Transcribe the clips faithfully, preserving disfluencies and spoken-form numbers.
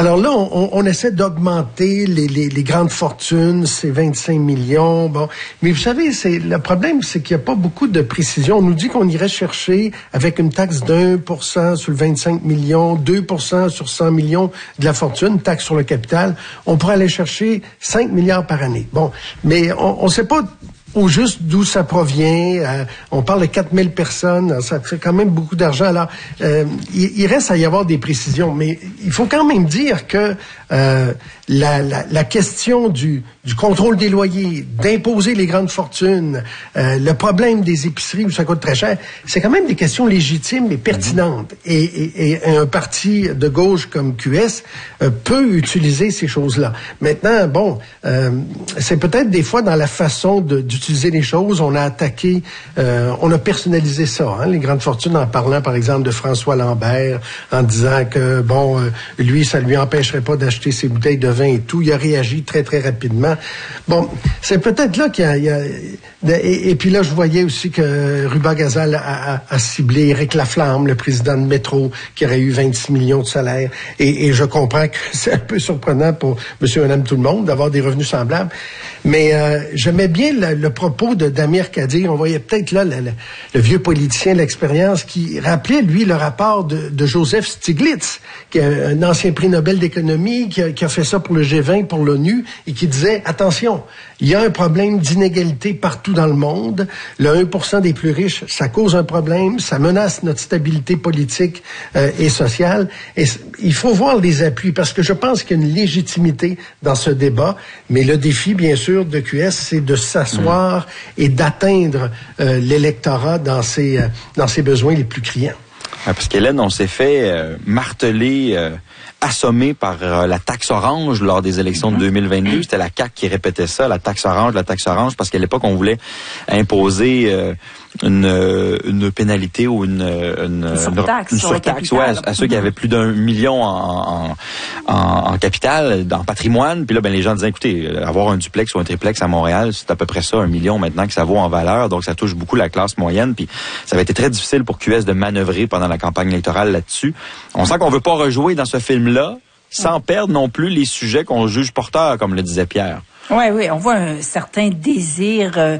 Alors là, on, on essaie d'augmenter les, les, les grandes fortunes, c'est vingt-cinq millions, bon. Mais vous savez, c'est le problème, c'est qu'il n'y a pas beaucoup de précision. On nous dit qu'on irait chercher avec une taxe d'un pour cent sur le vingt-cinq millions, deux pour cent sur cent millions de la fortune, taxe sur le capital. On pourrait aller chercher cinq milliards par année. Bon, mais on ne sait pas au juste d'où ça provient. Euh, on parle de quatre mille personnes, ça fait quand même beaucoup d'argent. Alors, euh, il, il reste à y avoir des précisions, mais il faut quand même dire que euh, la, la, la question du, du contrôle des loyers, d'imposer les grandes fortunes, euh, le problème des épiceries où ça coûte très cher, c'est quand même des questions légitimes et pertinentes. Et, et, et un parti de gauche comme Q S euh, peut utiliser ces choses-là. Maintenant, bon, euh, c'est peut-être des fois dans la façon de, d'utiliser les choses, on a attaqué, euh, on a personnalisé ça, hein, les grandes fortunes, en parlant par exemple de François Lambert, en disant que, bon, euh, lui, ça lui empêcherait pas d'acheter ses bouteilles de vin et tout. Il a réagi très, très rapidement. Bon, c'est peut-être là qu'il y a... Il y a et, et puis là, je voyais aussi que Ruba Gazal a, a, a ciblé Éric Laflamme, le président de Métro, qui aurait eu vingt-six millions de salaire. Et, et je comprends que c'est un peu surprenant pour monsieur et madame tout le monde d'avoir des revenus semblables. Mais euh, j'aimais bien le, le propos de Damir Kadir. On voyait peut-être là le, le, le vieux politicien de l'expérience qui rappelait, lui, le rapport de, de Joseph Stiglitz, qui est un ancien prix Nobel d'économie, qui a, qui a fait ça pour le G vingt, pour l'ONU, et qui disait, attention, il y a un problème d'inégalité partout dans le monde. Le un pour cent des plus riches, ça cause un problème, ça menace notre stabilité politique euh, et sociale. Et il faut voir les appuis, parce que je pense qu'il y a une légitimité dans ce débat, mais le défi, bien sûr, de Q S, c'est de s'asseoir mmh. et d'atteindre euh, l'électorat dans ses, euh, dans ses besoins les plus criants. Ouais, parce qu'Hélène, on s'est fait euh, marteler... Euh assommé par euh, la taxe orange lors des élections de deux mille vingt-deux. C'était la C A Q qui répétait ça, la taxe orange, la taxe orange, parce qu'à l'époque, on voulait imposer euh, une, une pénalité ou une, une, une surtaxe, une sur surtaxe ouais, à, à ceux qui avaient plus d'un million en, en, en, en capital, en patrimoine. Puis là, ben les gens disaient, écoutez, avoir un duplex ou un triplex à Montréal, c'est à peu près ça, un million maintenant que ça vaut en valeur. Donc, ça touche beaucoup la classe moyenne. Puis ça avait été très difficile pour Q S de manœuvrer pendant la campagne électorale là-dessus. On sent qu'on veut pas rejouer dans ce film-là, sans perdre non plus les sujets qu'on juge porteurs, comme le disait Pierre. Oui, oui, on voit un certain désir euh,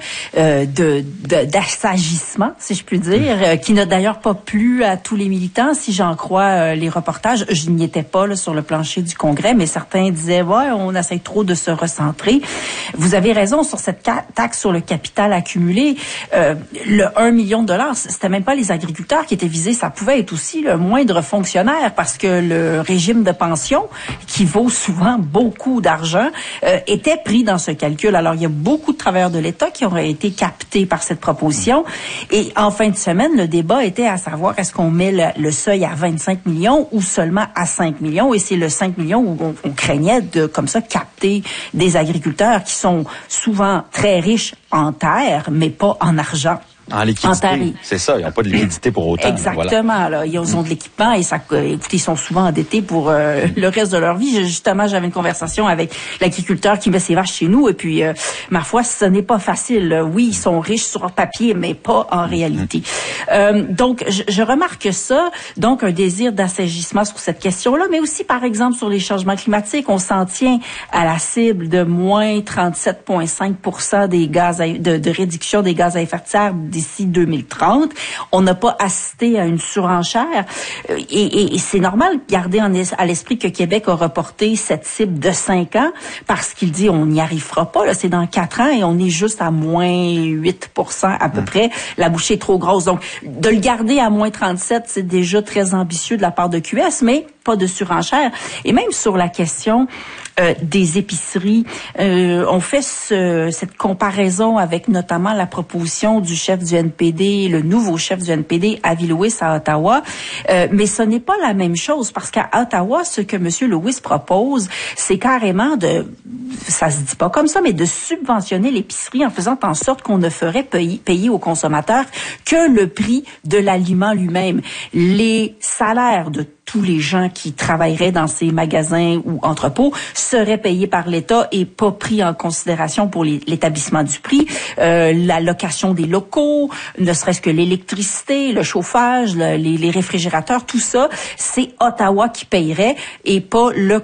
de, de d'assagissement, si je puis dire, euh, qui n'a d'ailleurs pas plu à tous les militants, si j'en crois euh, les reportages. Je n'y étais pas là, sur le plancher du Congrès, mais certains disaient, ouais, on essaie trop de se recentrer. Vous avez raison sur cette taxe sur le capital accumulé. Euh, le un million de dollars, c'était même pas les agriculteurs qui étaient visés, ça pouvait être aussi le moindre fonctionnaire, parce que le régime de pension, qui vaut souvent beaucoup d'argent, euh, était pris dans ce calcul. Alors, il y a beaucoup de travailleurs de l'État qui auraient été captés par cette proposition. Et en fin de semaine, le débat était à savoir est-ce qu'on met le, le seuil à vingt-cinq millions ou seulement à cinq millions. Et c'est le cinq millions où on, on craignait de, comme ça, capter des agriculteurs qui sont souvent très riches en terre, mais pas en argent. En liquidité, c'est ça, ils n'ont pas de liquidité pour autant. Exactement, voilà. Là, ils ont de l'équipement et ça, écoutez, ils sont souvent endettés pour euh, le reste de leur vie. Justement, j'avais une conversation avec l'agriculteur qui met ses vaches chez nous et puis, euh, ma foi, ce n'est pas facile. Oui, ils sont riches sur papier, mais pas en réalité. Euh, donc, je, je remarque ça, donc un désir d'assagissement sur cette question-là, mais aussi, par exemple, sur les changements climatiques, on s'en tient à la cible de moins trente-sept virgule cinq pour cent des gaz à, de, de réduction des gaz à effet de serre d'ici deux mille trente. On n'a pas assisté à une surenchère. Et, et, et c'est normal de garder en, à l'esprit que Québec a reporté cette cible de cinq ans parce qu'il dit on n'y arrivera pas. Là, c'est dans quatre ans et on est juste à moins huit pour cent à peu mmh. près. La bouchée est trop grosse. Donc, de le garder à moins trente-sept, c'est déjà très ambitieux de la part de Q S, mais pas de surenchère. Et même sur la question euh, des épiceries, euh, on fait ce, cette comparaison avec notamment la proposition du chef du N P D, le nouveau chef du N P D, Avi Lewis à Ottawa. Euh, mais ce n'est pas la même chose parce qu'à Ottawa, ce que M. Lewis propose, c'est carrément de, ça se dit pas comme ça, mais de subventionner l'épicerie en faisant en sorte qu'on ne ferait payer, payer aux consommateurs que le prix de l'aliment lui-même. Les salaires de tous les gens qui travailleraient dans ces magasins ou entrepôts seraient payés par l'État et pas pris en considération pour les, l'établissement du prix, euh, la location des locaux, ne serait-ce que l'électricité, le chauffage, le, les, les réfrigérateurs, tout ça, c'est Ottawa qui payerait et pas le